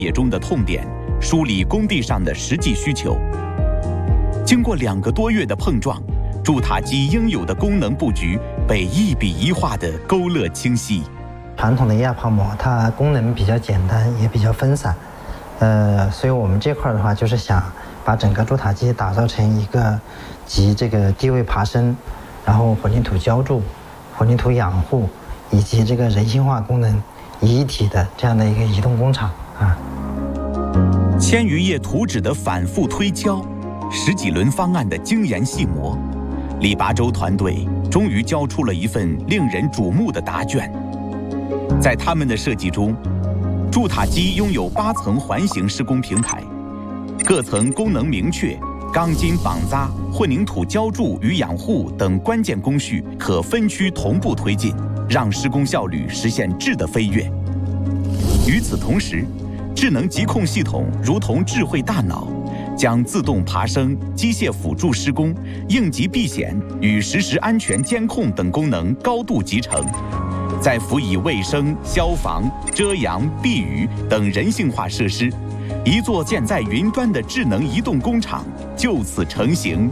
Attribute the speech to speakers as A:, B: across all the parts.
A: 业中的痛点，梳理工地上的实际需求。经过2个多月的碰撞，筑塔机应有的功能布局被一笔一画地勾勒清晰。
B: 传统的液压泡膜，它功能比较简单，也比较分散。所以我们这块的话，就是想把整个筑塔机打造成一个集这个低位爬升，然后混凝土浇筑、混凝土养护以及这个人性化功能一体的这样的一个移动工厂啊。
A: 千余页图纸的反复推敲，10几轮方案的精研细磨，李拔洲团队终于交出了一份令人瞩目的答卷。在他们的设计中，筑塔机拥有8层环形施工平台，各层功能明确，钢筋绑扎、混凝土浇筑与养护等关键工序可分区同步推进，让施工效率实现质的飞跃。与此同时，智能疾控系统如同智慧大脑，将自动爬升、机械辅助施工、应急避险与实时安全监控等功能高度集成，再辅以卫生、消防、遮阳、避雨等人性化设施，一座建在云端的智能移动工厂就此成型。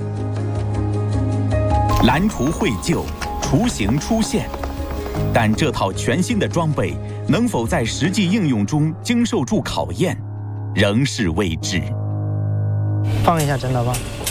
A: 蓝图绘就，雏形出现，但这套全新的装备能否在实际应用中经受住考验，仍是未知。
B: 放一下真的吧。